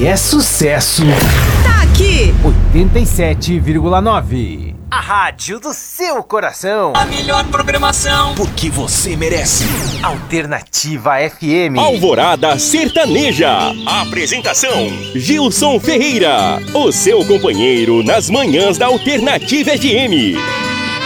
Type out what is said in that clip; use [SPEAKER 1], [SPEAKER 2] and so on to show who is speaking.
[SPEAKER 1] Se é sucesso,
[SPEAKER 2] Tá aqui!
[SPEAKER 1] 87,9. A rádio do seu coração.
[SPEAKER 3] A melhor programação.
[SPEAKER 4] Porque você merece.
[SPEAKER 1] Alternativa FM.
[SPEAKER 5] Alvorada Sertaneja. Apresentação: Gilson Ferreira, o seu companheiro nas manhãs da Alternativa FM.